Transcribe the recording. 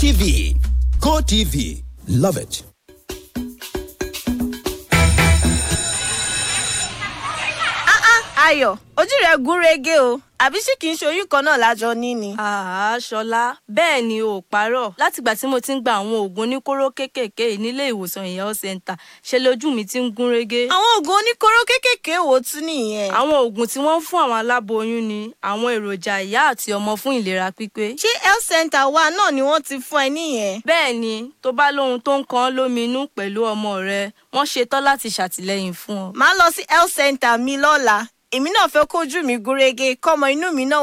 GoTV. GoTV. Love it. Ayọ̀, ojú rẹ̀ gúnrégé o. Àbí ṣé kìí ṣe oyún kan náà lájọ ní ni? Ṣọlá, bẹ́ẹ̀ ni o parọ́. Látìgbà tí mo ti ń gba àwọn oògùn oníkóró kéékèèké nílé ìwòsàn Health Center, ṣe lójú mi ti ń gúnrégé. Àwọn oògùn oníkóró kéékèèké wo tún nìyẹn? Àwọn oògùn tí wọ́n ń fún àwọn aláboyún ni àwọn èròjà ìyá àti ọmọ fún ìlera pípé. Ṣé Health Center wa náà ni wọ́n ti fún ẹ níyẹn? Bẹ́ẹ̀ ni, tó bá lóhun tó ń kan ọ́ lóminú pẹ̀lú ọmọ rẹ, wọ́n ṣetán láti ṣàtìlẹ́yìn fún ọ. Màá lọ sí Health Center mi lọ́la. Èmi náà fẹ́ kójú mi gúnrégé, kọ́mọ inú mi náà